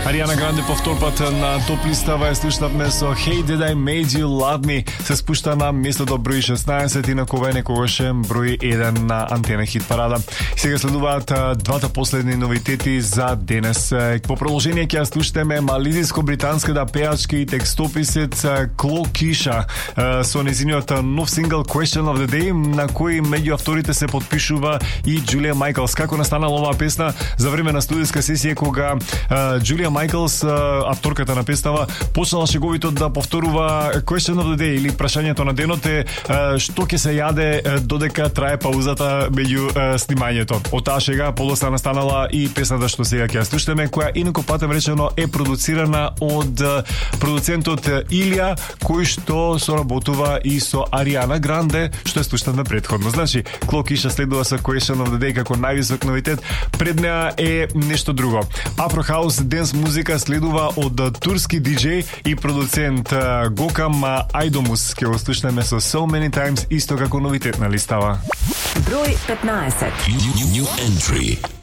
Ариана Гранде повторпат на топ листава ја слушнавме со Hey Did I Made You Love Me, се спушта на местото број 16 и на кова некогаш број 1 на Антена хит парада. Сега следуваат двата последни новитети за денес. По продолжение ќе ја слушнеме мализиско-британската пеачка и текстописец Кло Киша со незиниот нов сингл Question of the Day, на кој меѓу авторите се подпишува и Джулија Майклс. Како настанала оваа песна за време на студиска сесија кога Джулија Майклс, авторката на песнава, почнала шеговито да повторува Question of the Day или прашањето на денот е што ќе се јаде додека трае паузата меѓу снимањето. Од таа шега подоста настанала и песната што сега ќе ја слушнеме, која инаку патем речено е продуцирана од продуцентот Илија, кој што соработува и со Ариана Гранде, што е слушнавме претходно. Значи, Кло Киша следува со Question of the Day како највисок новитет. Пред неа е нешто друго. Afro House денс музика следува од турски диџеј и продуцент Гокам Айдомус. Ке го слушнеме со So Many Times, исто како новитет на листава. Број 15. New entry.